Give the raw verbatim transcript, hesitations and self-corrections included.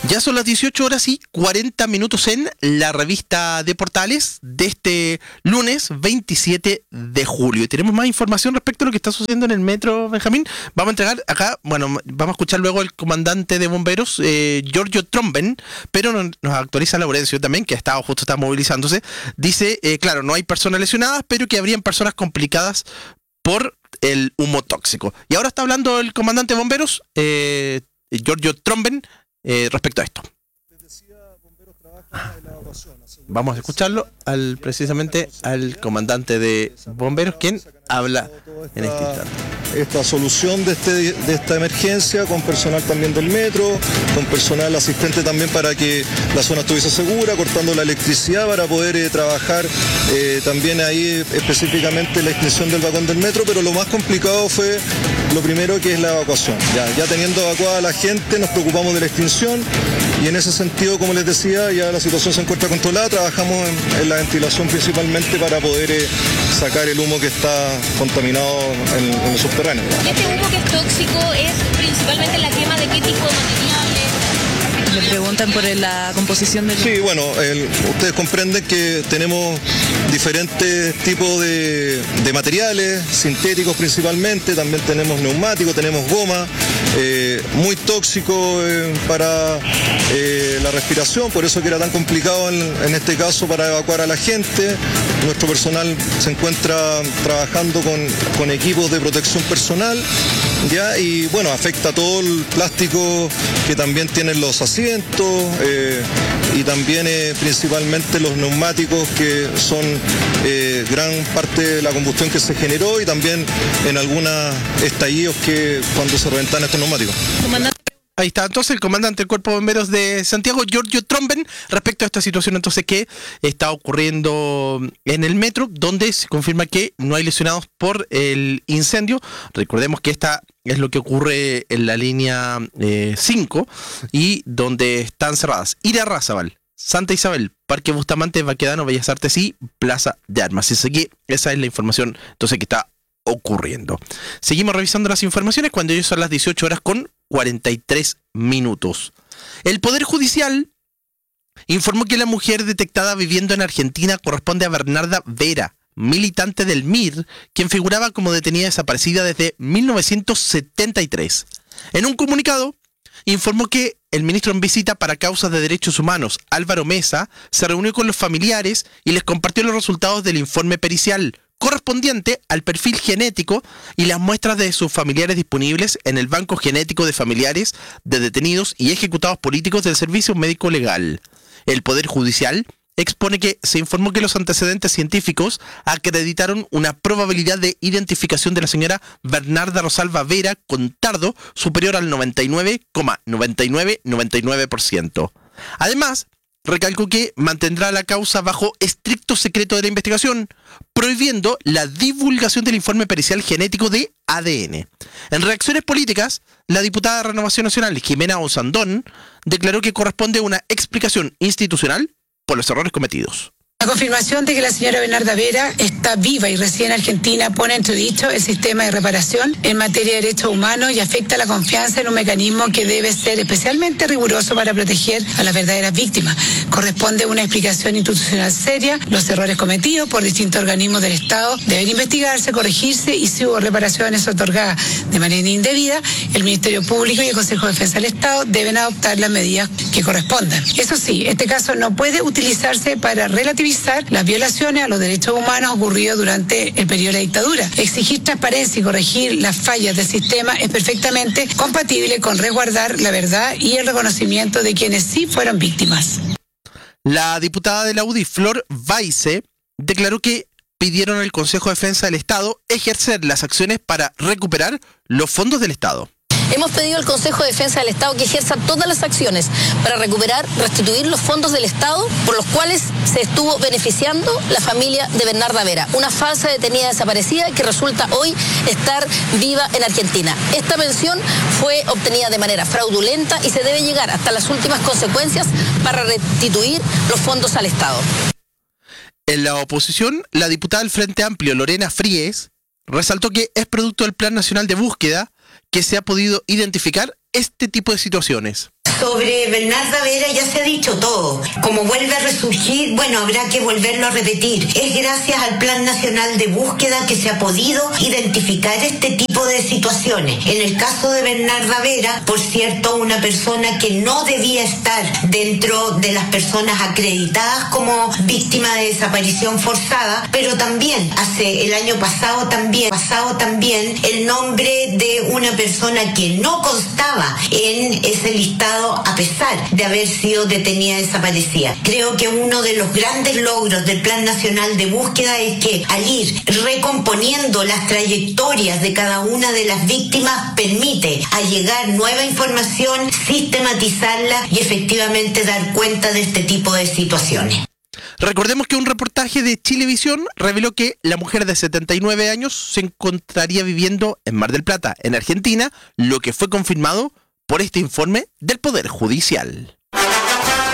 Ya son las dieciocho horas y cuarenta minutos en la revista de Portales de este lunes veintisiete de julio. Y tenemos más información respecto a lo que está sucediendo en el metro, Benjamín. Vamos a entregar acá, bueno, vamos a escuchar luego al comandante de bomberos, eh, Giorgio Tromben, pero nos, nos actualiza Laurencio también, que ha estado, justo está movilizándose. Dice, eh, claro, no hay personas lesionadas, pero que habrían personas complicadas por el humo tóxico. Y ahora está hablando el comandante de bomberos, eh, Giorgio Tromben, Eh, respecto a esto. Vamos a escucharlo al precisamente al comandante de bomberos, quien habla en este instante. Esta solución de, este, de esta emergencia con personal también del metro, con personal asistente también para que la zona estuviese segura, cortando la electricidad para poder eh, trabajar eh, también ahí específicamente la extinción del vagón del metro, pero lo más complicado fue lo primero, que es la evacuación. Ya, ya teniendo evacuada a la gente, nos preocupamos de la extinción y en ese sentido, como les decía, ya la situación se encuentra controlada. Trabajamos en, en la ventilación principalmente para poder eh, sacar el humo que está contaminado en, en el subterráneo. ¿Y este humo que es tóxico es principalmente la quema de qué tipo de materiales? Me preguntan por la composición del... Sí, bueno, el, ustedes comprenden que tenemos diferentes tipos de, de materiales, sintéticos principalmente, también tenemos neumáticos, tenemos goma, eh, muy tóxico eh, para eh, la respiración, por eso que era tan complicado en, en este caso para evacuar a la gente. Nuestro personal se encuentra trabajando con, con equipos de protección personal, ¿ya? Y bueno, afecta todo el plástico que también tienen los asientos, eh, y también eh, principalmente los neumáticos, que son eh, gran parte de la combustión que se generó, y también en algunos estallidos que cuando se reventan estos neumáticos. Comandante. Ahí está entonces el comandante del Cuerpo de Bomberos de Santiago, Giorgio Tromben, respecto a esta situación entonces que está ocurriendo en el metro, donde se confirma que no hay lesionados por el incendio. Recordemos que esta es lo que ocurre en la línea eh, cinco, y donde están cerradas Irarrázaval, Santa Isabel, Parque Bustamante, Baquedano, Bellas Artes y Plaza de Armas. Así que esa es la información entonces que está ocurriendo. Seguimos revisando las informaciones cuando ya son las dieciocho horas con cuarenta y tres minutos. El Poder Judicial informó que la mujer detectada viviendo en Argentina corresponde a Bernarda Vera, militante del M I R, quien figuraba como detenida desaparecida desde mil novecientos setenta y tres. En un comunicado, informó que el ministro en visita para causas de derechos humanos, Álvaro Mesa, se reunió con los familiares y les compartió los resultados del informe pericial correspondiente al perfil genético y las muestras de sus familiares disponibles en el Banco Genético de Familiares de Detenidos y Ejecutados Políticos del Servicio Médico Legal. El Poder Judicial expone que se informó que los antecedentes científicos acreditaron una probabilidad de identificación de la señora Bernarda Rosalba Vera Contardo superior al noventa y nueve coma noventa y nueve noventa y nueve por ciento. Además, recalcó que mantendrá la causa bajo estricto secreto de la investigación, prohibiendo la divulgación del informe pericial genético de A D N. En reacciones políticas, la diputada de Renovación Nacional, Jimena Osandón, declaró que corresponde una explicación institucional por los errores cometidos. La confirmación de que la señora Bernarda Vera está viva y reside en Argentina pone en entredicho el sistema de reparación en materia de derechos humanos y afecta la confianza en un mecanismo que debe ser especialmente riguroso para proteger a las verdaderas víctimas. Corresponde una explicación institucional seria. Los errores cometidos por distintos organismos del Estado deben investigarse, corregirse, y si hubo reparaciones otorgadas de manera indebida, el Ministerio Público y el Consejo de Defensa del Estado deben adoptar las medidas que correspondan. Eso sí, este caso no puede utilizarse para relativizar las violaciones a los derechos humanos ocurridos durante el periodo de la dictadura. Exigir transparencia y corregir las fallas del sistema es perfectamente compatible con resguardar la verdad y el reconocimiento de quienes sí fueron víctimas. La diputada de la U D I, Flor Weisse, declaró que pidieron al Consejo de Defensa del Estado ejercer las acciones para recuperar los fondos del Estado. Hemos pedido al Consejo de Defensa del Estado que ejerza todas las acciones para recuperar, restituir los fondos del Estado por los cuales se estuvo beneficiando la familia de Bernarda Vera, una falsa detenida desaparecida que resulta hoy estar viva en Argentina. Esta pensión fue obtenida de manera fraudulenta y se debe llegar hasta las últimas consecuencias para restituir los fondos al Estado. En la oposición, la diputada del Frente Amplio, Lorena Fríes, resaltó que es producto del Plan Nacional de Búsqueda que se ha podido identificar este tipo de situaciones. Sobre Bernarda Vera ya se ha dicho todo. Como vuelve a resurgir, bueno, habrá que volverlo a repetir. Es gracias al Plan Nacional de Búsqueda que se ha podido identificar este tipo de situaciones. En el caso de Bernarda Vera, por cierto, una persona que no debía estar dentro de las personas acreditadas como víctima de desaparición forzada, pero también hace el año pasado también, pasado también el nombre de una persona que no constaba en ese listado a pesar de haber sido detenida desaparecida. Creo que uno de los grandes logros del Plan Nacional de Búsqueda es que al ir recomponiendo las trayectorias de cada una de las víctimas permite allegar nueva información, sistematizarla y efectivamente dar cuenta de este tipo de situaciones. Recordemos que un reportaje de Chilevisión reveló que la mujer de setenta y nueve años se encontraría viviendo en Mar del Plata, en Argentina, lo que fue confirmado por este informe del Poder Judicial.